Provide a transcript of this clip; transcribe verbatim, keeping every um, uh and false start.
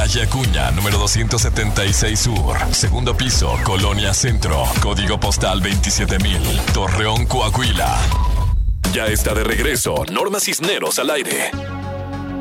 Calle Acuña, número doscientos setenta y seis Sur. Segundo piso, Colonia Centro. Código postal veintisiete mil. Torreón, Coahuila. Ya está de regreso Norma Cisneros al aire.